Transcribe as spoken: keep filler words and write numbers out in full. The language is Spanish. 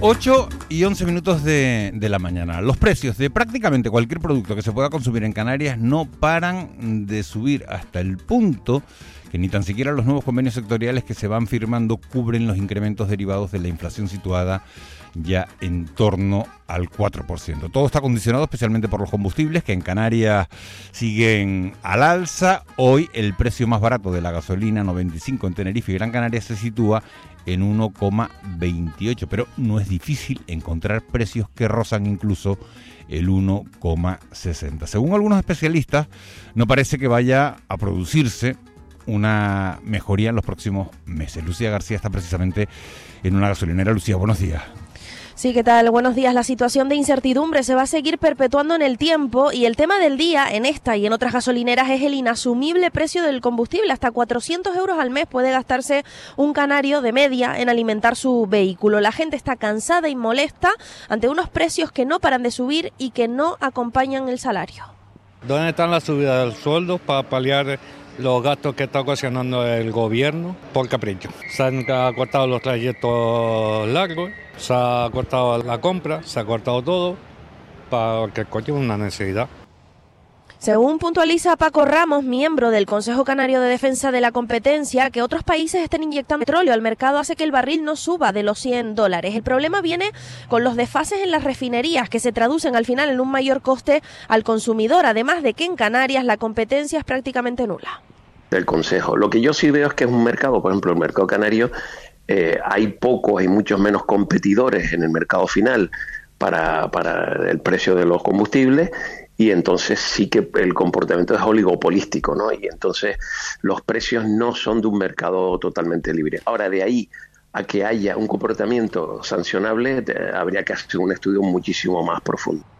ocho y once minutos de, de la mañana. Los precios de prácticamente cualquier producto que se pueda consumir en Canarias no paran de subir hasta el punto que ni tan siquiera los nuevos convenios sectoriales que se van firmando cubren los incrementos derivados de la inflación situada ya en torno al cuatro por ciento. Todo está condicionado especialmente por los combustibles, que en Canarias siguen al alza. Hoy el precio más barato de la gasolina noventa y cinco en Tenerife y Gran Canaria se sitúa en uno coma veintiocho, pero no es difícil encontrar precios que rozan incluso el uno coma sesenta. Según algunos especialistas, no parece que vaya a producirse una mejoría en los próximos meses. Lucía García está precisamente en una gasolinera. Lucía, buenos días. Sí, ¿qué tal? Buenos días. La situación de incertidumbre se va a seguir perpetuando en el tiempo y el tema del día en esta y en otras gasolineras es el inasumible precio del combustible. Hasta cuatrocientos euros al mes puede gastarse un canario de media en alimentar su vehículo. La gente está cansada y molesta ante unos precios que no paran de subir y que no acompañan el salario. ¿Dónde están las subidas del sueldo para paliar los gastos que está ocasionando el gobierno por capricho? Se han cortado los trayectos largos, se ha cortado la compra, se ha cortado todo, porque el coche es una necesidad. Según puntualiza Paco Ramos, miembro del Consejo Canario de Defensa de la Competencia, que otros países estén inyectando petróleo al mercado hace que el barril no suba de los cien dólares. El problema viene con los desfases en las refinerías, que se traducen al final en un mayor coste al consumidor, además de que en Canarias la competencia es prácticamente nula. Del Consejo. Lo que yo sí veo es que es un mercado, por ejemplo, el mercado canario, eh, hay pocos, hay muchos menos competidores en el mercado final para, para el precio de los combustibles, y entonces sí que el comportamiento es oligopolístico, ¿no? Y entonces los precios no son de un mercado totalmente libre. Ahora, de ahí a que haya un comportamiento sancionable, te, habría que hacer un estudio muchísimo más profundo.